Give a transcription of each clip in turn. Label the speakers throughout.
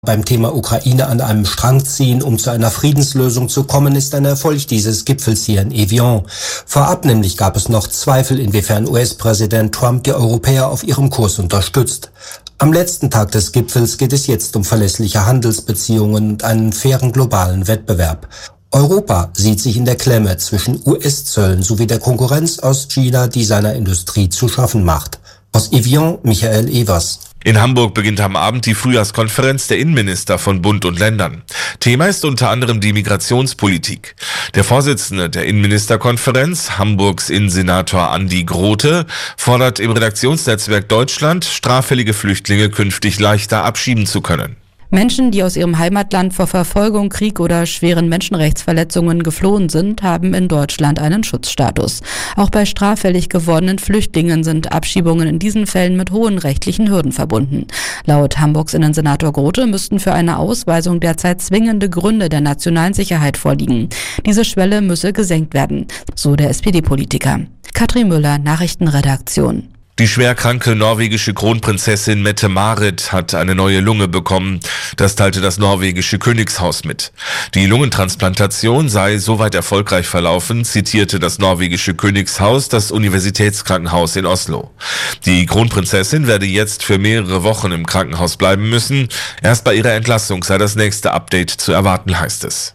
Speaker 1: beim Thema Ukraine an einem Strang ziehen, um zu einer Friedenslösung zu kommen, ist ein Erfolg dieses Gipfels hier in Evian. Vorab nämlich gab es noch Zweifel, inwiefern US-Präsident Trump die Europäer auf ihrem Kurs unterstützt. Am letzten Tag des Gipfels geht es jetzt um verlässliche Handelsbeziehungen und einen fairen globalen Wettbewerb. Europa sieht sich in der Klemme zwischen US-Zöllen sowie der Konkurrenz aus China, die seiner Industrie zu schaffen macht. Aus Evian, Michael Evers.
Speaker 2: In Hamburg beginnt am Abend die Frühjahrskonferenz der Innenminister von Bund und Ländern. Thema ist unter anderem die Migrationspolitik. Der Vorsitzende der Innenministerkonferenz, Hamburgs Innensenator Andi Grote, fordert im Redaktionsnetzwerk Deutschland, straffällige Flüchtlinge künftig leichter abschieben zu können.
Speaker 3: Menschen, die aus ihrem Heimatland vor Verfolgung, Krieg oder schweren Menschenrechtsverletzungen geflohen sind, haben in Deutschland einen Schutzstatus. Auch bei straffällig gewordenen Flüchtlingen sind Abschiebungen in diesen Fällen mit hohen rechtlichen Hürden verbunden. Laut Hamburgs Innensenator Grote müssten für eine Ausweisung derzeit zwingende Gründe der nationalen Sicherheit vorliegen. Diese Schwelle müsse gesenkt werden, so der SPD-Politiker. Katrin Müller, Nachrichtenredaktion.
Speaker 2: Die schwerkranke norwegische Kronprinzessin Mette-Marit hat eine neue Lunge bekommen. Das teilte das norwegische Königshaus mit. Die Lungentransplantation sei soweit erfolgreich verlaufen, zitierte das norwegische Königshaus das Universitätskrankenhaus in Oslo. Die Kronprinzessin werde jetzt für mehrere Wochen im Krankenhaus bleiben müssen. Erst bei ihrer Entlassung sei das nächste Update zu erwarten, heißt es.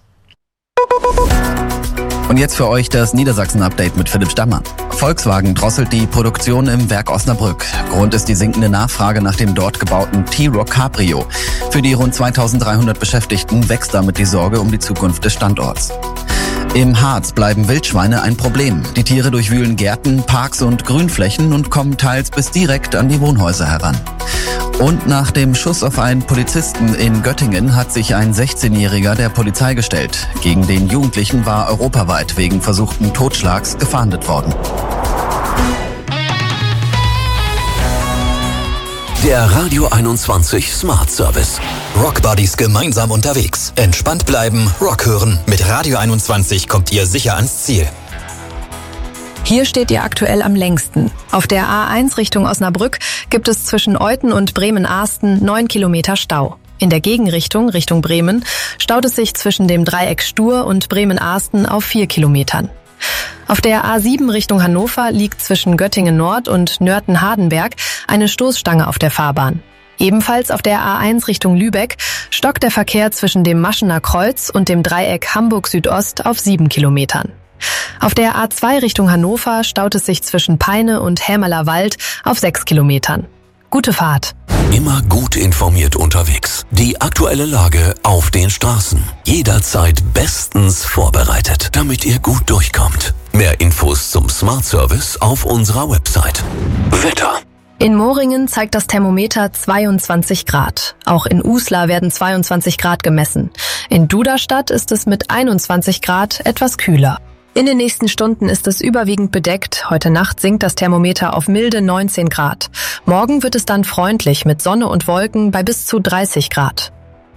Speaker 4: Und jetzt für euch das Niedersachsen-Update mit Philipp Stammer. Volkswagen drosselt die Produktion im Werk Osnabrück. Grund ist die sinkende Nachfrage nach dem dort gebauten T-Roc Cabrio. Für die rund 2300 Beschäftigten wächst damit die Sorge um die Zukunft des Standorts. Im Harz bleiben Wildschweine ein Problem. Die Tiere durchwühlen Gärten, Parks und Grünflächen und kommen teils bis direkt an die Wohnhäuser heran. Und nach dem Schuss auf einen Polizisten in Göttingen hat sich ein 16-Jähriger der Polizei gestellt. Gegen den Jugendlichen war europaweit wegen versuchten Totschlags gefahndet worden.
Speaker 5: Der Radio 21 Smart Service. Rock Buddies gemeinsam unterwegs. Entspannt bleiben, Rock hören. Mit Radio 21 kommt ihr sicher ans Ziel.
Speaker 6: Hier steht ihr aktuell am längsten. Auf der A1 Richtung Osnabrück gibt es zwischen Euthen und Bremen-Arsten 9 Kilometer Stau. In der Gegenrichtung, Richtung Bremen, staut es sich zwischen dem Dreieck Stur und Bremen-Arsten auf 4 Kilometern. Auf der A7 Richtung Hannover liegt zwischen Göttingen Nord und Nörten-Hardenberg eine Stoßstange auf der Fahrbahn. Ebenfalls auf der A1 Richtung Lübeck stockt der Verkehr zwischen dem Maschener Kreuz und dem Dreieck Hamburg Südost auf 7 Kilometern. Auf der A2 Richtung Hannover staut es sich zwischen Peine und Hämerler Wald auf 6 Kilometern. Gute Fahrt.
Speaker 5: Immer gut informiert unterwegs. Die aktuelle Lage auf den Straßen. Jederzeit bestens vorbereitet, damit ihr gut durchkommt. Mehr Infos zum Smart Service auf unserer Website. Wetter.
Speaker 6: In Moringen zeigt das Thermometer 22 Grad. Auch in Uslar werden 22 Grad gemessen. In Duderstadt ist es mit 21 Grad etwas kühler. In den nächsten Stunden ist es überwiegend bedeckt. Heute Nacht sinkt das Thermometer auf milde 19 Grad. Morgen wird es dann freundlich mit Sonne und Wolken bei bis zu 30 Grad.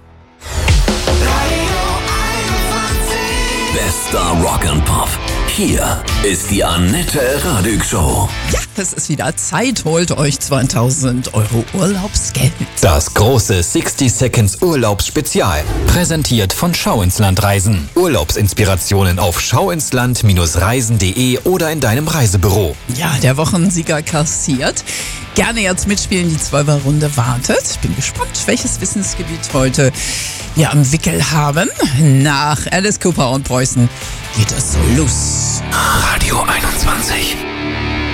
Speaker 5: Bester Rock and Pop. Hier ist die Annette Radig Show.
Speaker 7: Ja, es ist wieder Zeit. Holt euch 2000 Euro Urlaubsgeld.
Speaker 8: Das große 60 Seconds Urlaubsspezial. Präsentiert von Schau ins Land Reisen. Urlaubsinspirationen auf schauinsland-reisen.de oder in deinem Reisebüro.
Speaker 7: Ja, der Wochensieger kassiert. Gerne jetzt mitspielen, die 12er Runde wartet. Ich bin gespannt, welches Wissensgebiet heute wir am Wickel haben. Nach Alice Cooper und Preußen geht es so los.
Speaker 5: Radio 21.